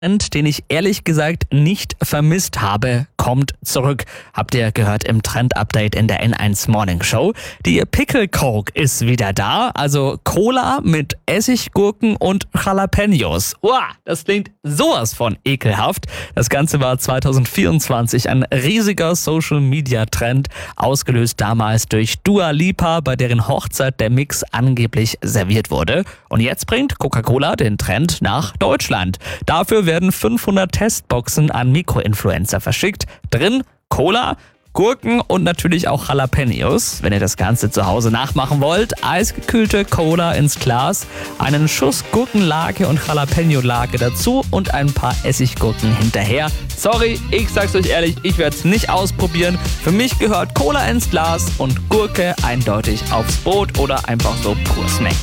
Trend, den ich ehrlich gesagt nicht vermisst habe, kommt zurück. Habt ihr gehört im Trend-Update in der N1 Morning Show. Die Pickle Coke ist wieder da, also Cola mit Essiggurken und Jalapenos. Uah, das klingt sowas von ekelhaft. Das Ganze war 2024 ein riesiger Social-Media-Trend, ausgelöst damals durch Dua Lipa, bei deren Hochzeit der Mix angeblich serviert wurde. Und jetzt bringt Coca-Cola den Trend nach Deutschland. Dafür werden 500 Testboxen an Mikroinfluencer verschickt. Drin Cola, Gurken und natürlich auch Jalapenos. Wenn ihr das Ganze zu Hause nachmachen wollt, eisgekühlte Cola ins Glas, einen Schuss Gurkenlake und Jalapeno-Lake dazu und ein paar Essiggurken hinterher. Sorry, ich sag's euch ehrlich, ich werde es nicht ausprobieren. Für mich gehört Cola ins Glas und Gurke eindeutig aufs Brot oder einfach so pur Snack.